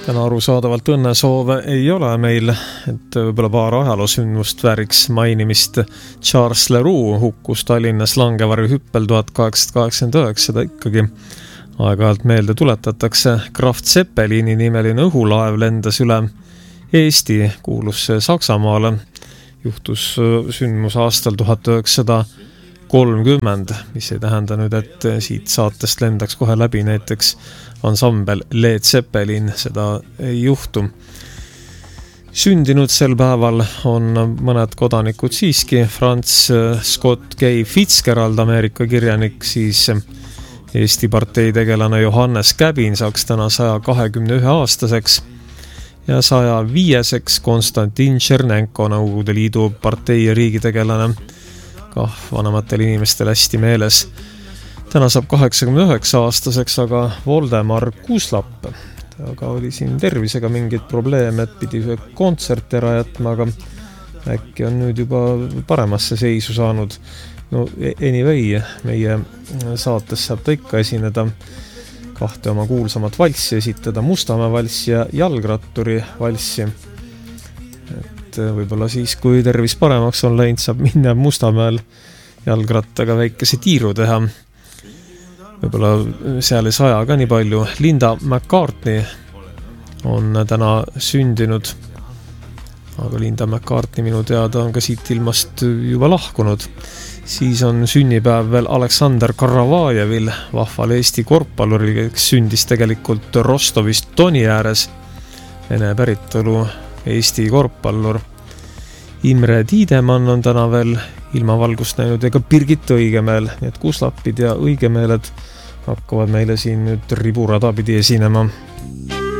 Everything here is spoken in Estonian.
Täna arusaadavalt õnnesoove ei ole meil, et võib-olla paar ajaloosündmust vääriks mainimist. Charles Leroux hukkus Tallinnas langevarju hüppel 1889, ta ikkagi aeg-ajalt meelde tuletatakse. Graf Zeppelini nimeline õhulaev lendas üle Eesti, kuulus Saksamaale. Juhtus sündmus aastal 1930, mis ei tähenda nüüd, et siit saatest lendaks kohe läbi näiteks ansambel Led Zeppelin, seda ei juhtu. Sündinud sel päeval on mõned kodanikud siiski. Franz Scott Gay Fitzgerald, Ameerika kirjanik, siis Eesti partei tegelane Johannes Käbin saaks täna 121-aastaseks ja 105-seks Konstantin Tšernenko, Nõukogude Liidu partei ja riigitegelane, kah vanematel inimestel hästi meeles. Täna saab 89-aastaseks aga Voldemar Kuuslapp. Aga oli siin tervisega mingid probleeme, et pidi kontserte ära jätma, aga äkki on nüüd juba paremasse seisu saanud. No anyway, meie saates saab ta ikka esineda, kahte oma kuulsamat valssi esitada, Mustamäe valssi ja Jalgratturi valssi. Et võib-olla siis, kui tervis paremaks on läinud, saab minna Mustamäel jalgrattaga väikese tiiru teha. Võib-olla seal ei saja ka nii palju. Linda McCartney on täna sündinud, aga Linda McCartney minu teada on ka siit ilmast juba lahkunud. Siis on sünnipäev veel Aleksander Karavajevil, vahval Eesti korvpalluril, kes sündis tegelikult Rostovist Doni ääres, Vene päritolu Eesti korvpallur. Imre Tiidemann on täna veel ilmavalgust näinud ega Birgit Õigemeel, nii et Kuuslapid ja Õigemeeled hakkavad meile siin nüüd riburada pidi esinema.